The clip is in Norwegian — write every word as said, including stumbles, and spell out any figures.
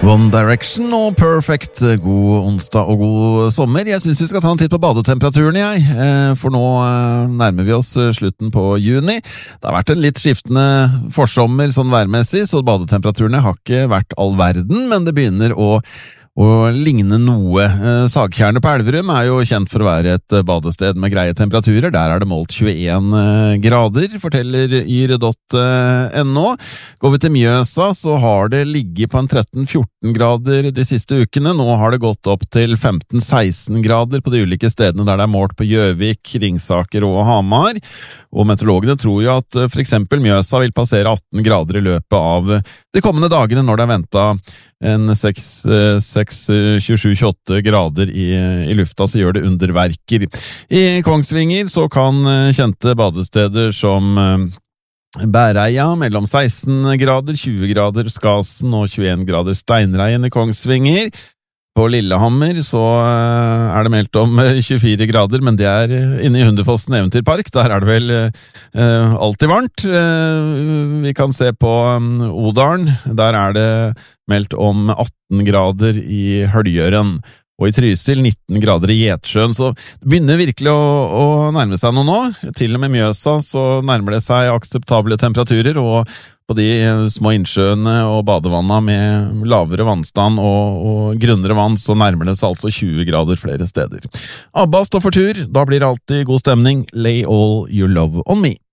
One Direction og Perfect. God onsdag og god sommer. Jeg synes vi skal ta en titt på badetemperaturen, jeg. For nå nærmer vi oss slutten på juni. Det har vært en litt skiftende forsommer sånn værmessig, så badetemperaturene har ikke vært all verden, men det begynner å og ligne noe. Sagtjernet på Elverum er jo kjent for å være et badested med greie temperaturer. Der er det målt tjueen grader, forteller yr punktum no. Går vi til Mjøsa, så har det ligget på en tretten fjorten grader de siste ukene. Nå har det gått opp til femten seksten grader på de ulike stedene der det er målt på Gjøvik, Ringsaker og Hamar. Og meteorologene tror jo at for eksempel Mjøsa vil passere atten grader i løpet av de kommende dagene når det er ventet en seks tjuesju tjueåtte grader i, i lufta, så gjør det underverker. I Kongsvinger så kan kjente badesteder som Bæreia mellom seksten grader, tjue grader Skasen og tjueen grader Steinreien i Kongsvinger. På Lillehammer så er det meldt om tjuefire grader, men det er inne i Hundefossen Eventyrpark. Der er det vel eh, alltid varmt. Eh, vi kan se på um, Odalen. Der er det meldt om atten grader i Høljøren. Og i Trysil nitten grader i Gjetsjøen, så det begynner virkelig å, å nærme seg noe nå. Til og med Mjøsa så nærmer det seg akseptable temperaturer, og på de små innsjøene og badevanna med lavere vannstand og, og grunnere vann så nærmer det seg altså tjue grader flere steder. ABBA står for tur, da blir det alltid god stemning. Lay all your love on me.